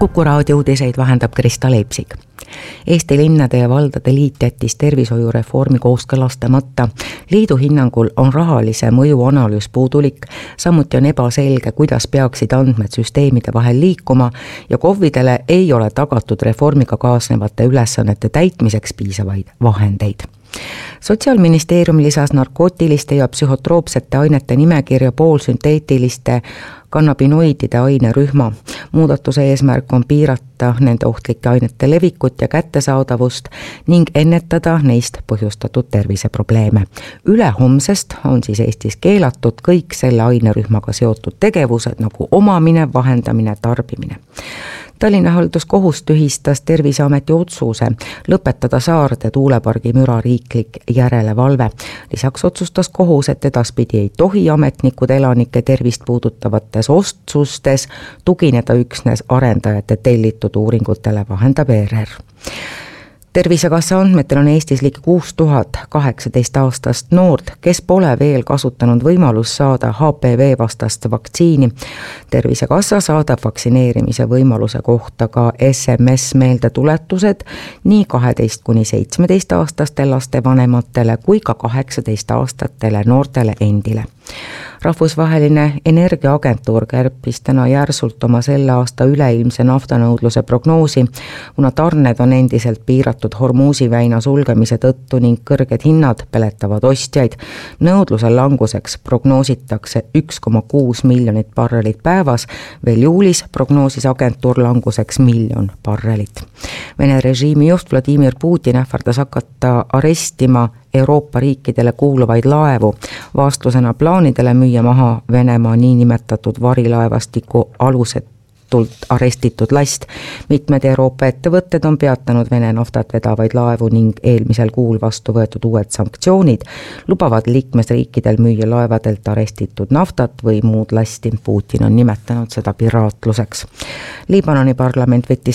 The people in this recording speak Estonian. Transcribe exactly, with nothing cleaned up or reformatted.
Kuku raadio uudiseid vahendab Krista Leipsik. Eesti linnade ja valdade liit jättis tervishoiureformi kooskõlastamata. Liidu hinnangul on rahalise mõju analüüs puudulik, samuti on ebaselge, kuidas peaksid andmed süsteemide vahel liikuma ja KOV-idele ei ole tagatud reformiga kaasnevate ülesannete täitmiseks piisavaid vahendeid. Sotsiaalministeerium lisas narkootiliste ja psühhotroopsete ainete nimekirja poolsünteetiliste kannabinoidide ainerühma. Muudatuse eesmärk on piirata nende ohtlike ainete levikut ja kättesaadavust ning ennetada neist põhjustatud terviseprobleeme. Ülehomsest on siis Eestis keelatud kõik selle ainerühmaga seotud tegevused nagu omamine, vahendamine, tarbimine. Tallinna halduskohus tühistas Terviseameti otsuse lõpetada Saarde tuulepargi müra riiklik järelevalve. Lisaks otsustas kohus, et edaspidi ei tohi ametnikud elanike tervist puudutavates otsustes tugineda üksnes arendajate tellitud uuringutele, vahendab E R R. Tervisekassa andmetel on Eestis ligi kuus tuhat kaheksateist aastast noort, kes pole veel kasutanud võimalus saada H P V vastast vaktsiini. Tervisekassa saadab vaktsineerimise võimaluse kohta ka S M S meeldetuletused nii kaheteist kuni seitsmeteist aastaste laste vanematele kui ka kaheksateist aastatele noortele endile. Rahvusvaheline energiaagentuur kärpis täna järsult oma selle aasta üleilmse naftanõudluse prognoosi, kuna tarned on endiselt piiratud Hormuzi väina sulgemise tõttu ning kõrged hinnad peletavad ostjaid. Nõudluse languseks prognoositakse üks koma kuus miljonit barrelit päevas, veel juulis prognoosis agentuur languseks miljon barrelit. Vene režiimi juht Vladimir Putin ähvardas hakata arestima Euroopa riikidele kuuluvaid laevu, vastusena plaanidele müüa maha Venemaa niinimetatud varilaevastiku alusetult arestitud last. Mitmed Euroopa ettevõtted on peatanud Vene naftat vedavaid laevu ning eelmisel kuul vastu võetud uued sanktsioonid lubavad liikmesriikidel müüa laevadelt arestitud naftat või muud lasti. Putin on nimetanud seda piraatluseks. Liibanoni parlament võttis